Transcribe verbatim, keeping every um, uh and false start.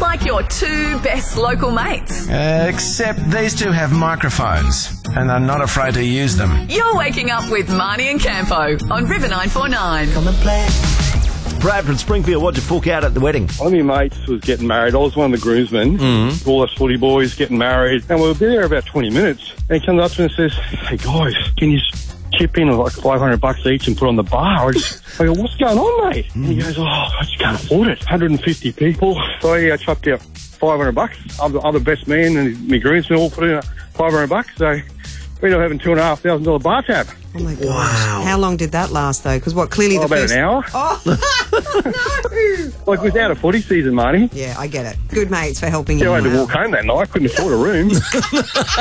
like your two best local mates. Uh, except these two have microphones and are not afraid to use them. You're waking up with Marnie and Campo on River nine four nine. Come and play. Brad from Springfield, what'd you fork out at the wedding? One of my mates was getting married. I was one of the groomsmen. Mm-hmm. All us footy boys getting married. And we were there about twenty minutes. And he comes up to me and says, hey, guys, can you chip in like five hundred bucks each and put on the bar? I, just, I go, what's going on, mate? Mm. And he goes, oh, I just can't afford it. one hundred fifty people. So I uh, chopped out five hundred bucks. I'm the, I'm the best man, and my groomsmen all put in five hundred bucks. So we ended up having two and a half thousand dollar bar tab. Oh my gosh. Wow. How long did that last though? Because what, clearly Oh, the about first... an hour. Oh, no. Like, without a footy season, Marnie. Yeah, I get it. Good mates for helping you Yeah, I had to out. walk home that night. I couldn't afford a room.